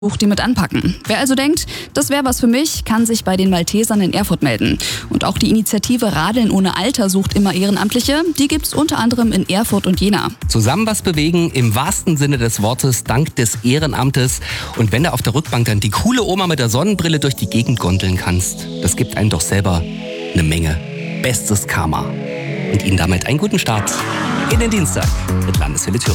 die mit anpacken. Wer also denkt, das wäre was für mich, kann sich bei den Maltesern in Erfurt melden. Und auch die Initiative Radeln ohne Alter sucht immer Ehrenamtliche. Die gibt's unter anderem in Erfurt und Jena. Zusammen was bewegen, im wahrsten Sinne des Wortes, dank des Ehrenamtes. Und wenn du auf der Rückbank dann die coole Oma mit der Sonnenbrille durch die Gegend gondeln kannst, das gibt einem doch selber eine Menge. Bestes Karma. Und Ihnen damit einen guten Start in den Dienstag mit Landeswelle Thüringen.